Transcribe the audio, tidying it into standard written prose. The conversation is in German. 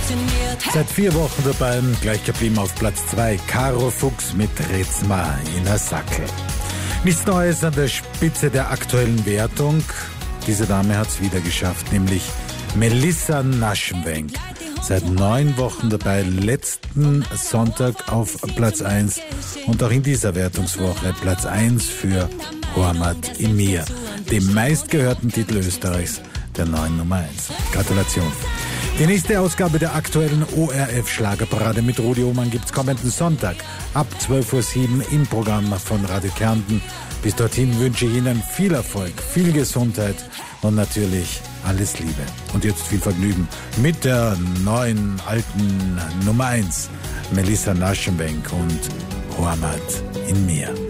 Seit 4 Wochen dabei, gleich geblieben auf Platz 2, Caro Fuchs mit Rezma in der Sackel. Nichts Neues an der Spitze der aktuellen Wertung. Diese Dame hat's wieder geschafft, nämlich Melissa Naschenwenk. Seit 9 Wochen dabei, letzten Sonntag auf Platz 1 und auch in dieser Wertungswoche Platz 1 für Hormat in mir, dem meistgehörten Titel Österreichs, der neuen Nummer 1. Gratulation. Die nächste Ausgabe der aktuellen ORF-Schlagerparade mit Rudi Oman gibt's kommenden Sonntag ab 12:07 Uhr im Programm von Radio Kärnten. Bis dorthin wünsche ich Ihnen viel Erfolg, viel Gesundheit und natürlich alles Liebe. Und jetzt viel Vergnügen mit der neuen, alten Nummer 1, Melissa Naschenwenk und Hormat in mir.